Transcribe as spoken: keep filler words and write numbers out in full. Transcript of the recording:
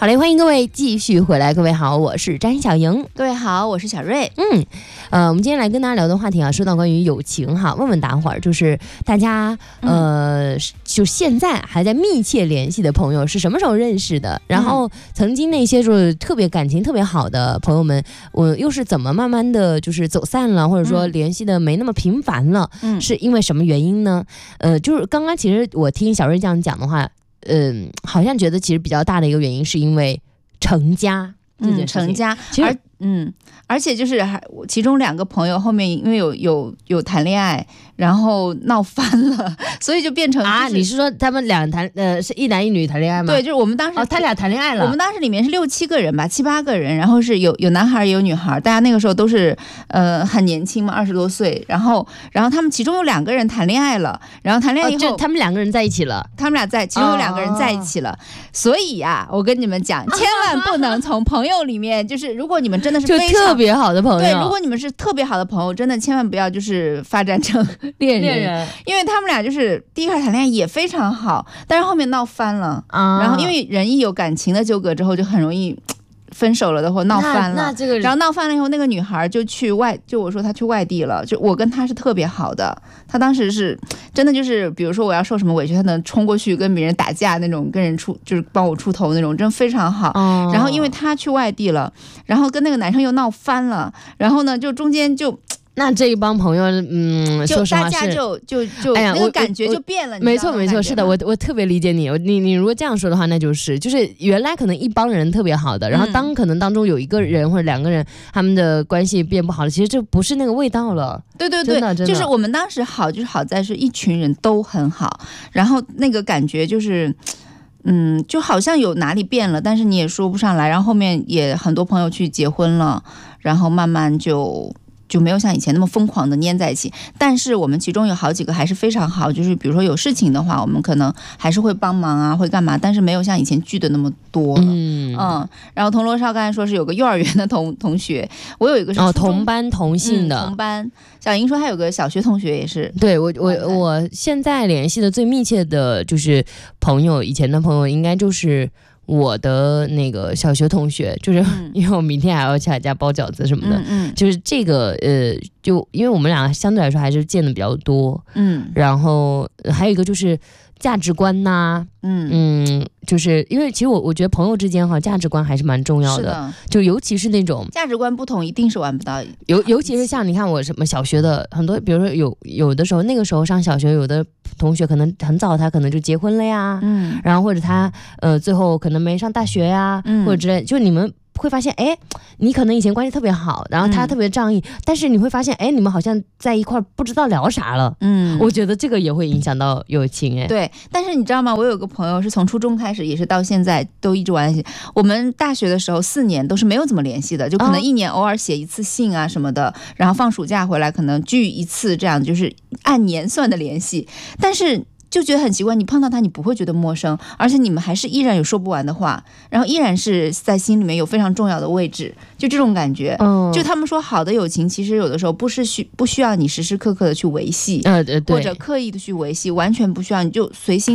好嘞，欢迎各位继续回来。各位好，我是张小莹。 各位好，我是小瑞。 嗯，呃，我们今天来跟大家聊的话题啊，说到关于友情哈，问问大伙儿，就是大家呃，嗯、就现在还在密切联系的朋友是什么时候认识的？然后曾经那些就是特别感情特别好的朋友们，我又是怎么慢慢的就是走散了，或者说联系的没那么频繁了？嗯，是因为什么原因呢？呃，就是刚刚其实我听小瑞这样讲的话。嗯，好像觉得其实比较大的一个原因是因为成家， 嗯，成家，而嗯，而且就是还其中两个朋友后面因为有有有谈恋爱，然后闹翻了，所以就变成、就是、 啊，你是说他们俩谈呃是一男一女谈恋爱吗？ 对，就是我们当时哦，他俩谈恋爱了。 我们当时里面是六七个人吧，七八个人，然后是有有男孩也有女孩，大家那个时候都是呃很年轻嘛，二十多岁，然后然后他们其中有两个人谈恋爱了，然后谈恋爱以后、 哦、他们两个人在一起了， 他们俩在其中有两个人在一起了，哦、所以呀、啊，我跟你们讲，千万不能从朋友里面，就是如果你们真的是非常就特别好的朋友， 对，如果你们是特别好的朋友，真的千万不要就是发展成恋人，恋人因为他们俩就是第一开始谈恋爱也非常好，但是后面闹翻了，啊、然后因为人一有感情的纠葛之后，就很容易分手了的或闹翻了。 那那这个， 然后闹翻了以后，那个女孩就去外，就我说她去外地了，就我跟她是特别好的，她当时是真的就是，比如说我要受什么委屈，她能冲过去跟别人打架那种，跟人出就是帮我出头那种，真非常好。哦、然后因为她去外地了，然后跟那个男生又闹翻了，然后呢就中间就。 那这一帮朋友，嗯， 就大家就就就、哎、那个感觉就变了。 没错没错，是的，我我特别理解你。你你如果这样说的话，那就是就是原来可能一帮人特别好的，然后当可能当中有一个人或者两个人他们的关系变不好了，其实这不是那个味道了。 对对对，就是我们当时好，就是好在是一群人都很好，然后那个感觉就是。嗯，就好像有哪里变了，但是你也说不上来。然后后面也很多朋友去结婚了，然后慢慢就就没有像以前那么疯狂的黏在一起。但是我们其中有好几个还是非常好，就是比如说有事情的话，我们可能还是会帮忙啊，会干嘛，但是没有像以前聚的那么多了。嗯嗯。然后铜锣烧刚才说是有个幼儿园的同同学，我有一个是哦同班同姓的、 嗯、同班。小莹说她有个小学同学也是。 对我我我现在联系的最密切的就是朋友，以前的朋友应该就是我的那个小学同学，就是因为我明天还要去他家包饺子什么的，嗯嗯、就是这个呃，就因为我们俩相对来说还是见的比较多，嗯，然后还有一个就是价值观呐、啊，嗯嗯，就是因为其实我我觉得朋友之间哈，价值观还是蛮重要 的, 的，就尤其是那种价值观不同，一定是玩不到。 尤尤其是像你看我什么小学的很多，比如说有有的时候那个时候上小学，有的同学可能很早他可能就结婚了呀，嗯，然后或者他呃最后可能没上大学呀，嗯、或者之类，就你们。会发现哎，你可能以前关系特别好，然后他特别仗义、嗯、但是你会发现哎，你们好像在一块不知道聊啥了。嗯，我觉得这个也会影响到友情。哎， 对，但是你知道吗，我有个朋友是从初中开始，也是到现在都一直玩在一起。我们大学的时候四年都是没有怎么联系的，就可能一年偶尔写一次信啊什么的、哦、然后放暑假回来可能聚一次，这样就是按年算的联系。但是就觉得很奇怪，你碰到他你不会觉得陌生，而且你们还是依然有说不完的话，然后依然是在心里面有非常重要的位置，就这种感觉。嗯，就他们说好的友情其实有的时候不是需不需要你时时刻刻的去维系，呃对，或者刻意的去维系，完全不需要，你就随心